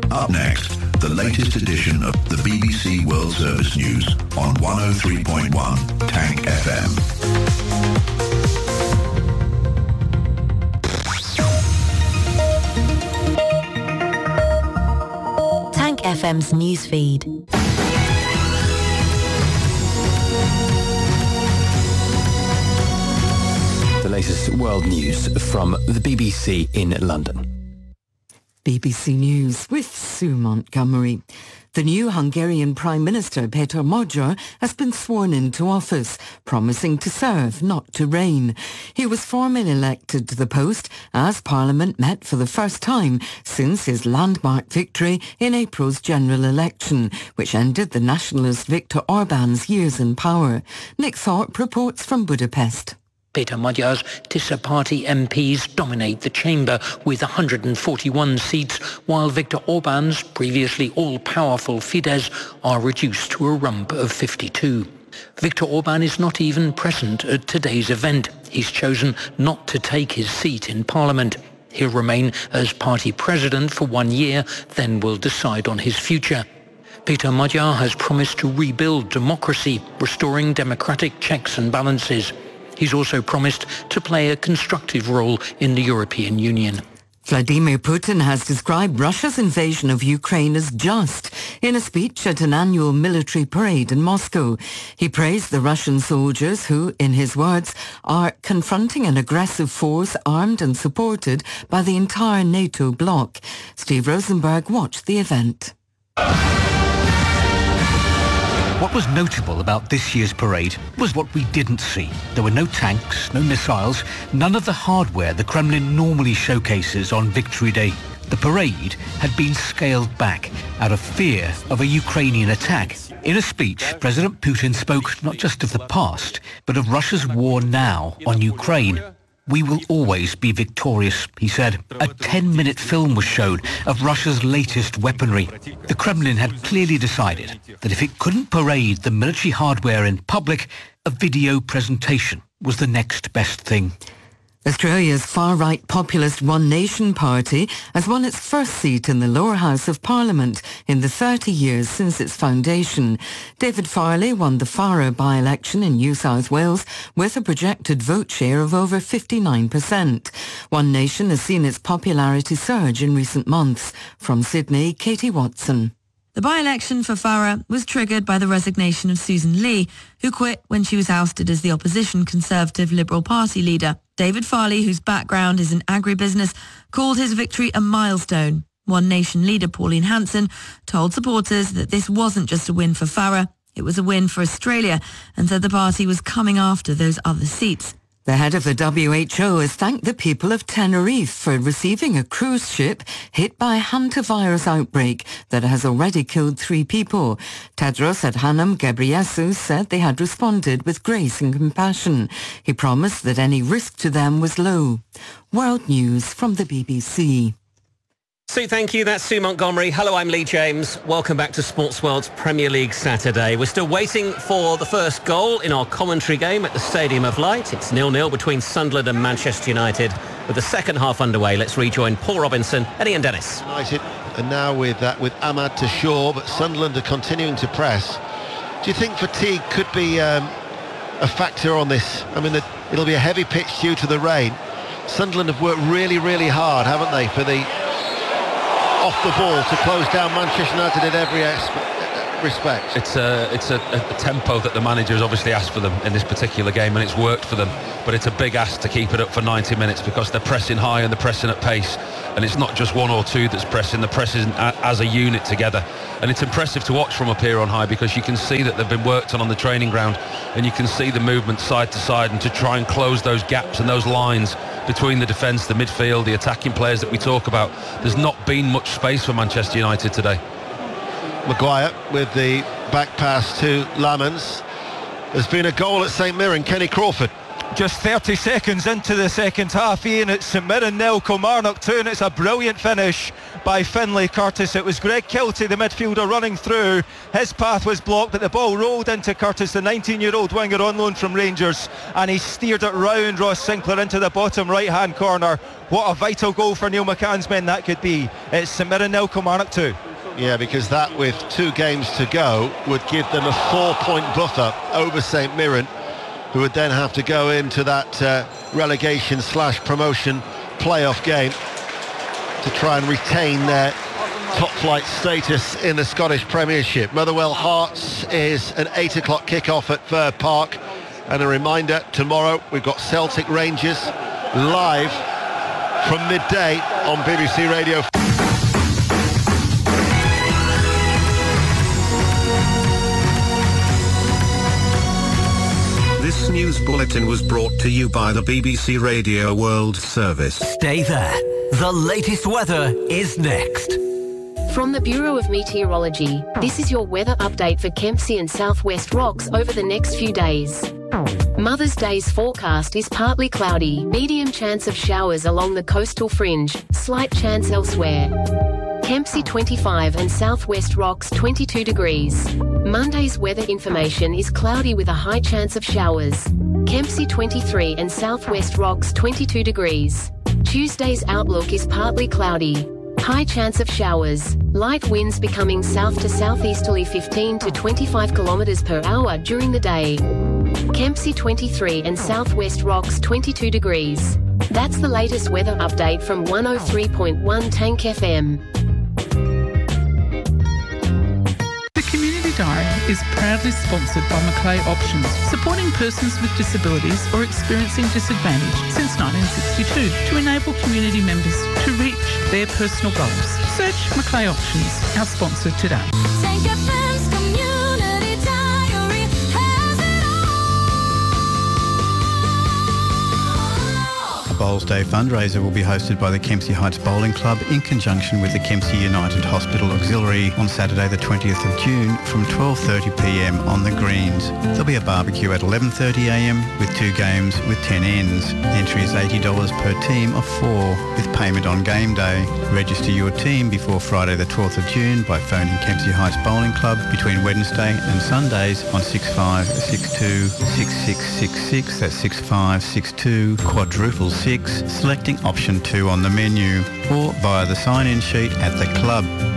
Up next, the latest edition of the BBC World Service News on 103.1 Tank FM. Tank FM's newsfeed. The latest world news from the BBC in London. BBC News with Sue Montgomery. The new Hungarian Prime Minister Péter Magyar has been sworn into office, promising to serve, not to reign. He was formally elected to the post as Parliament met for the first time since his landmark victory in April's general election, which ended the nationalist Viktor Orbán's years in power. Nick Thorpe reports from Budapest. Péter Magyar's Tisza party MPs dominate the chamber with 141 seats, while Viktor Orbán's previously all-powerful Fidesz are reduced to a rump of 52. Viktor Orbán is not even present at today's event. He's chosen not to take his seat in Parliament. He'll remain as party president for 1 year, then will decide on his future. Péter Magyar has promised to rebuild democracy, restoring democratic checks and balances. He's also promised to play a constructive role in the European Union. Vladimir Putin has described Russia's invasion of Ukraine as just in a speech at an annual military parade in Moscow. He praised the Russian soldiers who, in his words, are confronting an aggressive force armed and supported by the entire NATO bloc. Steve Rosenberg watched the event. What was notable about this year's parade was what we didn't see. There were no tanks, no missiles, none of the hardware the Kremlin normally showcases on Victory Day. The parade had been scaled back out of fear of a Ukrainian attack. In a speech, President Putin spoke not just of the past, but of Russia's war now on Ukraine. "We will always be victorious," he said. A 10-minute film was shown of Russia's latest weaponry. The Kremlin had clearly decided that if it couldn't parade the military hardware in public, a video presentation was the next best thing. Australia's far-right populist One Nation party has won its first seat in the lower house of Parliament in the 30 years since its foundation. David Farley won the Farrer by-election in New South Wales with a projected vote share of over 59%. One Nation has seen its popularity surge in recent months. From Sydney, Katie Watson. The by-election for Farrer was triggered by the resignation of Susan Lee, who quit when she was ousted as the opposition Conservative Liberal Party leader. David Farley, whose background is in agribusiness, called his victory a milestone. One Nation leader Pauline Hanson told supporters that this wasn't just a win for Farrer, it was a win for Australia, and said the party was coming after those other seats. The head of the WHO has thanked the people of Tenerife for receiving a cruise ship hit by a hantavirus outbreak that has already killed 3 people. Tedros Adhanom Ghebreyesus said they had responded with grace and compassion. He promised that any risk to them was low. World News from the BBC. Sue, thank you. That's Sue Montgomery. Hello, I'm Lee James. Welcome back to Sports World's Premier League Saturday. We're still waiting for the first goal in our commentary game at the Stadium of Light. It's 0-0 between Sunderland and Manchester United. With the second half underway, let's rejoin Paul Robinson and Ian Dennis. United, and now with Ahmad to Shaw, but Sunderland are continuing to press. Do you think fatigue could be a factor on this? I mean, it'll be a heavy pitch due to the rain. Sunderland have worked really, really hard, haven't they, for the off the ball to close down Manchester United in every respect. It's a tempo that the manager has obviously asked for them in this particular game, and it's worked for them, but it's a big ask to keep it up for 90 minutes because they're pressing high and they're pressing at pace, and it's not just one or two that's pressing, they're pressing as a unit together, and it's impressive to watch from up here on high because you can see that they've been worked on the training ground, and you can see the movement side to side and to try and close those gaps and those lines between the defence, the midfield, the attacking players that we talk about. There's not been much space for Manchester United today. Maguire with the back pass to Lamans. There's been a goal at St Mirren. Kenny Crawford Just 30 seconds into the second half, Ian. It's St Mirren 0, Kilmarnock 2, and it's a brilliant finish by Finlay Curtis. It was Greg Kiltie, the midfielder, running through. His path was blocked, but the ball rolled into Curtis, the 19-year-old winger on loan from Rangers, and he steered it round Ross Sinclair into the bottom right-hand corner. What a vital goal for Neil McCann's men that could be. It's St Mirren 0, Kilmarnock 2. Yeah, because that, with 2 games to go, would give them a 4-point buffer over St Mirren, who would then have to go into that relegation/promotion playoff game to try and retain their top-flight status in the Scottish Premiership. Motherwell Hearts is an 8 o'clock kickoff at Vere Park. And a reminder, tomorrow we've got Celtic Rangers live from midday on BBC Radio. This news bulletin was brought to you by the BBC Radio World Service. Stay there. The latest weather is next. From the Bureau of Meteorology, this is your weather update for Kempsey and South West Rocks over the next few days. Mother's Day's forecast is partly cloudy, medium chance of showers along the coastal fringe, slight chance elsewhere. Kempsey 25 and South West Rocks 22 degrees. Monday's weather information is cloudy with a high chance of showers. Kempsey 23 and South West Rocks 22 degrees. Tuesday's outlook is partly cloudy. High chance of showers. Light winds becoming south to southeasterly 15 to 25 kilometers per hour during the day. Kempsey 23 and South West Rocks 22 degrees. That's the latest weather update from 103.1 Tank FM. Diary is proudly sponsored by Macleay Options, supporting persons with disabilities or experiencing disadvantage since 1962 to enable community members to reach their personal goals. Search Macleay Options, our sponsor today. Bowls Day fundraiser will be hosted by the Kempsey Heights Bowling Club in conjunction with the Kempsey United Hospital Auxiliary on Saturday the 20th of June from 12:30pm on the greens. There'll be a barbecue at 11:30am with 2 games with 10 ends. Entry is $80 per team of 4 with payment on game day. Register your team before Friday the 12th of June by phoning Kempsey Heights Bowling Club between Wednesday and Sundays on 6562 6666. That's 6562 quadruple 6, selecting option 2 on the menu, or via the sign-in sheet at the club.